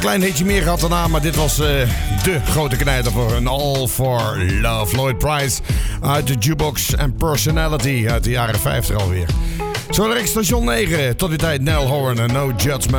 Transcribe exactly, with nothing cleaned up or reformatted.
Klein hitje meer gehad daarna, maar dit was uh, de grote knijter voor een All for Love. Lloyd Price uit de Jukebox and Personality uit de jaren vijftig alweer. Zo direct station negen. Tot die tijd Nell Horan en No Judgment.